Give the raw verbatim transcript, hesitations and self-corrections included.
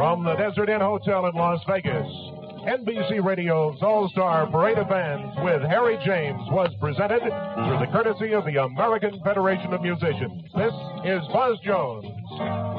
From the Desert Inn Hotel in Las Vegas, N B C Radio's All-Star Parade of Bands with Harry James was presented through the courtesy of the American Federation of Musicians. This is Buzz Jones.